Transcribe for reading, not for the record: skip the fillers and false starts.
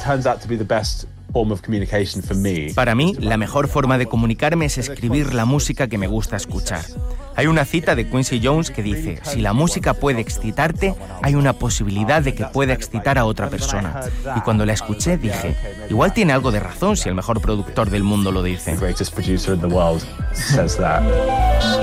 Para mí, la mejor forma de comunicarme es escribir la música que me gusta escuchar. Hay una cita de Quincy Jones que dice: si la música puede excitarte, hay una posibilidad de que pueda excitar a otra persona. Y cuando la escuché dije, igual tiene algo de razón si el mejor productor del mundo lo dice.